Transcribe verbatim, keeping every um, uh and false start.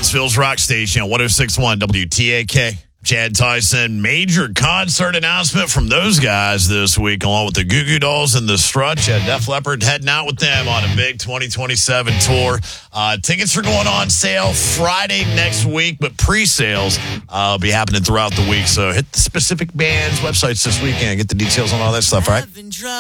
Huntsville's rock station, one oh six point one W T A K. Chad Tyson, major concert announcement from those guys this week, along with the Goo Goo Dolls and the Struts. Yeah, Def Leppard heading out with them on a big twenty twenty-seven tour. Uh, tickets are going on sale Friday next week, but pre-sales uh, will be happening throughout the week. So hit the specific bands' websites this weekend. Get the details on all that stuff, all right?